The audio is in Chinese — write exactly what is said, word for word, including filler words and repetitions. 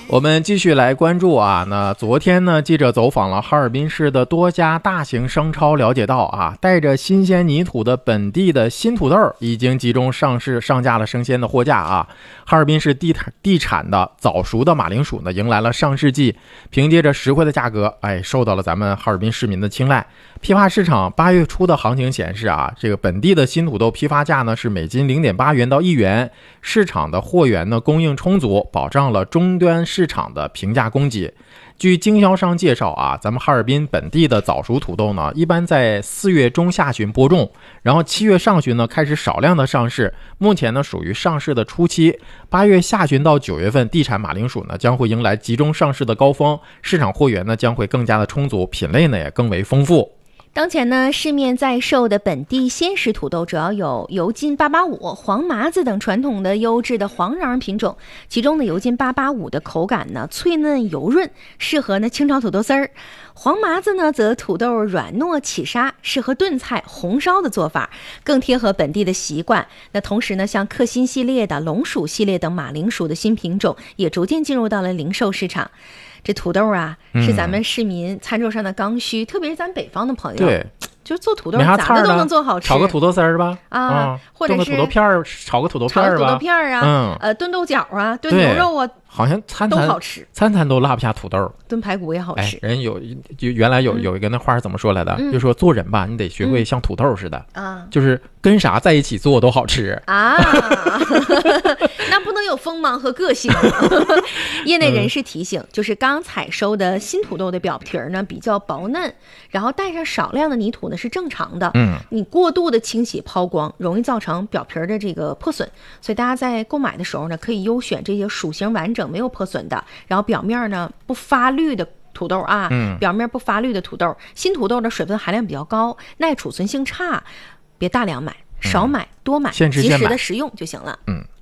我们继续来关注啊，那昨天呢，记者走访了哈尔滨市的多家大型商超，了解到啊，带着新鲜泥土的本地的新土豆已经集中上市上架了生鲜的货架啊。哈尔滨市地地产的早熟的马铃薯呢，迎来了上市季，凭借着实惠的价格，哎，受到了咱们哈尔滨市民的青睐。批发市场八月初的行情显示啊，这个本地的新土豆批发价呢是每斤 零点八元到一元，市场的货源呢供应充足，保障了终端市场的平价供给。据经销商介绍啊，咱们哈尔滨本地的早熟土豆呢，一般在四月中下旬播种，然后七月上旬呢开始少量的上市，目前呢属于上市的初期。八月下旬到九月份，地产马铃薯呢将会迎来集中上市的高峰，市场货源呢将会更加的充足，品类呢也更为丰富。 当前呢，市面在售的本地鲜食土豆主要有油筋八八五、黄麻子等传统的优质的黄瓤品种，其中呢，油筋八八五的口感呢脆嫩油润，适合呢清炒土豆丝儿；黄麻子呢则土豆软糯起沙，适合炖菜、红烧的做法，更贴合本地的习惯。那同时呢，像克星系列的、龙薯系列等马铃薯的新品种也逐渐进入到了零售市场。这土豆啊，是咱们市民餐桌上的刚需，嗯、特别是咱北方的朋友， 对， 就是做土豆咋的都能做好吃， 炒个土豆丝儿吧， 啊，嗯、或者是炖个土豆片儿，炒个土豆片儿吧， 炒个土豆片儿啊，嗯，呃，炖豆角啊，炖牛肉啊， 好像餐餐都好吃， 餐餐都落不下土豆。 炖排骨也好吃。 哎、人有就原来有有一个那话怎么说来的？嗯、就说做人吧，你得学会像土豆似的，啊、嗯，就是跟啥在一起做都好吃啊。那不能有锋芒和个性。业内人士提醒，就是刚采收的新土豆的表皮呢比较薄嫩，然后带上少量的泥土呢是正常的。嗯，你过度的清洗抛光，容易造成表皮的这个破损，所以大家在购买的时候呢，可以优选这些属形完整、没有破损的，然后表面呢不发绿的土豆啊，嗯，表面不发绿的土豆。新土豆的水分含量比较高，耐储存性差，别大量买，少买多买，及时的食用就行了。 嗯。